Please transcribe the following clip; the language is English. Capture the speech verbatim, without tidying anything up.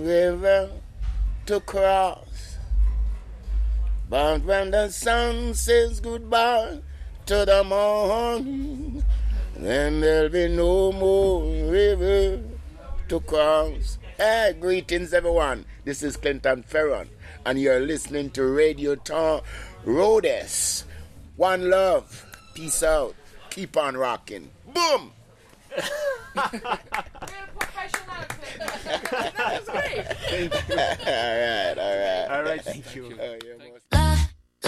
river to cross. But when the sun says goodbye to the morning, then there'll be no more river to cross. Hey, greetings everyone. This is Clinton Ferron, and you're listening to Radio Town Rhodes. One love. Peace out. Keep on rocking. Boom! That was great. all right, all right. All right, thank you. Oh, yeah.